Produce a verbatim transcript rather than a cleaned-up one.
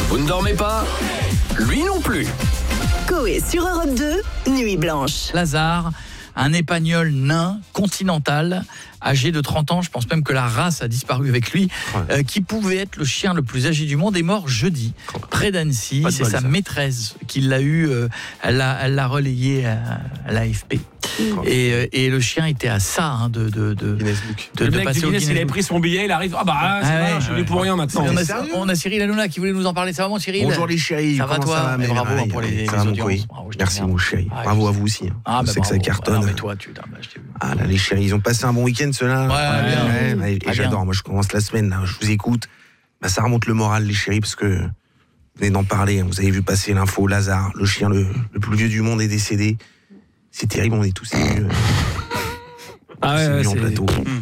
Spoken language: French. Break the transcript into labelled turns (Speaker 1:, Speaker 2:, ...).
Speaker 1: Vous ne dormez pas ? Lui non plus.
Speaker 2: Coé sur Europe deux, Nuit Blanche.
Speaker 3: Lazare, un épagnol nain, continental, âgé de trente ans, je pense même que la race a disparu avec lui, ouais. euh, qui pouvait être le chien le plus âgé du monde, est mort jeudi, près d'Annecy. C'est bol, sa ça. maîtresse qui l'a eu, euh, elle, l'a, elle l'a relayé à, à l'A F P. Et, euh, et le chien était à ça hein, de, de, de, de,
Speaker 4: de,
Speaker 3: de
Speaker 4: le mec
Speaker 3: passer
Speaker 4: du
Speaker 3: au
Speaker 4: Guinness,
Speaker 3: Guinness.
Speaker 4: Il avait pris son billet, il arrive. Ah bah là, c'est ah ouais, vrai, je l'ai ouais. pour rien maintenant.
Speaker 3: On a, on a Cyril Hanouna qui voulait nous en parler. Ça va, mon Cyril ?
Speaker 5: Bonjour les chéris.
Speaker 3: Ça va toi
Speaker 5: ça va,
Speaker 3: mais bravo
Speaker 5: ouais,
Speaker 3: pour les,
Speaker 5: ça
Speaker 3: les
Speaker 5: va,
Speaker 3: audiences.
Speaker 5: Bravo, Merci mon chéri. Ah, bravo à vous aussi.
Speaker 3: Ah,
Speaker 5: je
Speaker 3: bah,
Speaker 5: sais bravo. que ça cartonne.
Speaker 3: Ah, mais toi, tu, bah, je t'ai vu.
Speaker 5: Ah là, les chéris, ils ont passé un bon week-end ceux-là.
Speaker 3: Ouais, ouais,
Speaker 5: ouais, ouais, et, et j'adore. Moi, je commence la semaine. Là, je vous écoute. Bah, ça remonte le moral, les chéris, parce que vous venez d'en parler. Vous avez vu passer l'info. Lazare, le chien le, le plus vieux du monde, est décédé. C'est terrible. On est tous émus.
Speaker 4: Ah ouais, ouais,
Speaker 5: c'est... en plateau.